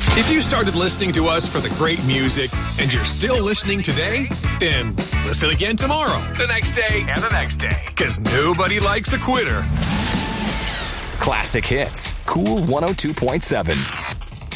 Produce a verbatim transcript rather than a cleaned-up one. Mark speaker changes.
Speaker 1: If you started listening to us for the great music and you're still listening today, then listen again tomorrow, the next day, and the next day. Because nobody likes a quitter.
Speaker 2: Classic Hits. Cool one oh two point seven.